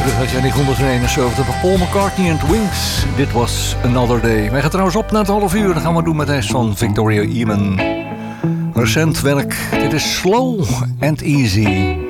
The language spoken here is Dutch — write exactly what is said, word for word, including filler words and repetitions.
uit negentien eenenzeventig van Paul McCartney en Wings. Dit was Another Day. Wij gaan trouwens op na het half uur. Dan gaan we doen met de rest van Victoria Eamon. Recent werk. Dit is Slow and Easy.